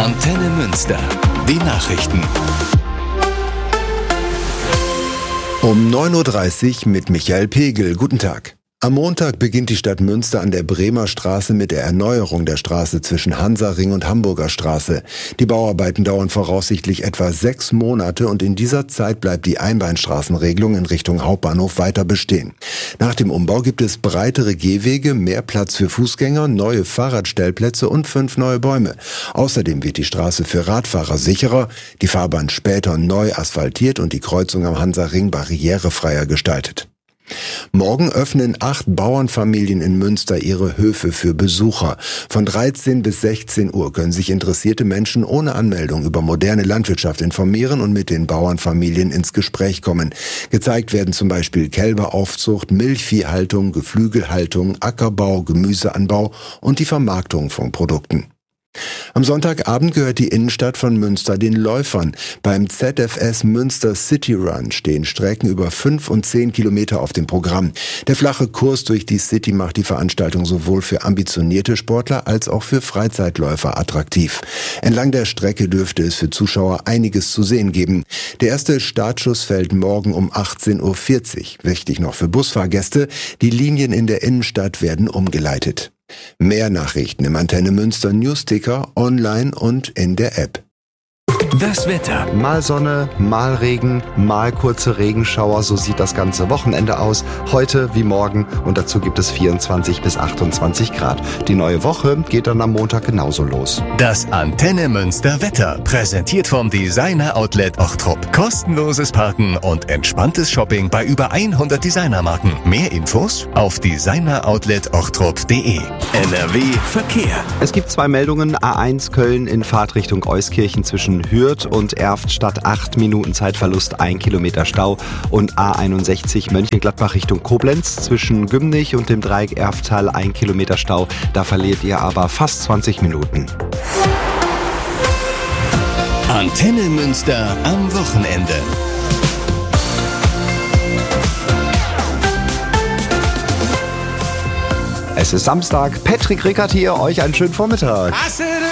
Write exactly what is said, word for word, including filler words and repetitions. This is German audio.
Antenne Münster. Die Nachrichten. Um neun Uhr dreißig mit Michael Pegel. Guten Tag. Am Montag beginnt die Stadt Münster an der Bremer Straße mit der Erneuerung der Straße zwischen Hansaring und Hamburger Straße. Die Bauarbeiten dauern voraussichtlich etwa sechs Monate und in dieser Zeit bleibt die Einbahnstraßenregelung in Richtung Hauptbahnhof weiter bestehen. Nach dem Umbau gibt es breitere Gehwege, mehr Platz für Fußgänger, neue Fahrradstellplätze und fünf neue Bäume. Außerdem wird die Straße für Radfahrer sicherer, die Fahrbahn später neu asphaltiert und die Kreuzung am Hansaring barrierefreier gestaltet. Morgen öffnen acht Bauernfamilien in Münster ihre Höfe für Besucher. Von dreizehn bis sechzehn Uhr können sich interessierte Menschen ohne Anmeldung über moderne Landwirtschaft informieren und mit den Bauernfamilien ins Gespräch kommen. Gezeigt werden zum Beispiel Kälberaufzucht, Milchviehhaltung, Geflügelhaltung, Ackerbau, Gemüseanbau und die Vermarktung von Produkten. Am Sonntagabend gehört die Innenstadt von Münster den Läufern. Beim Z F S Münster City Run stehen Strecken über fünf und zehn Kilometer auf dem Programm. Der flache Kurs durch die City macht die Veranstaltung sowohl für ambitionierte Sportler als auch für Freizeitläufer attraktiv. Entlang der Strecke dürfte es für Zuschauer einiges zu sehen geben. Der erste Startschuss fällt morgen um achtzehn Uhr vierzig. Wichtig noch für Busfahrgäste, die Linien in der Innenstadt werden umgeleitet. Mehr Nachrichten im Antenne Münster Newsticker, online und in der App. Das Wetter. Mal Sonne, mal Regen, mal kurze Regenschauer, so sieht das ganze Wochenende aus. Heute wie morgen und dazu gibt es vierundzwanzig bis achtundzwanzig Grad. Die neue Woche geht dann am Montag genauso los. Das Antenne Münster Wetter, präsentiert vom Designer Outlet Ochtrup. Kostenloses Parken und entspanntes Shopping bei über hundert Designermarken. Mehr Infos auf designer outlet ochtrup punkt de. N R W Verkehr. Es gibt zwei Meldungen. A eins Köln in Fahrtrichtung Euskirchen zwischen Hürth und Erftstadt acht Minuten Zeitverlust, ein Kilometer Stau. Und A einundsechzig Mönchengladbach Richtung Koblenz zwischen Gümnich und dem Dreieck Erftal ein Kilometer Stau. Da verliert ihr aber fast zwanzig Minuten. Antenne Münster am Wochenende. Es ist Samstag. Patrick Rickert hier. Euch einen schönen Vormittag.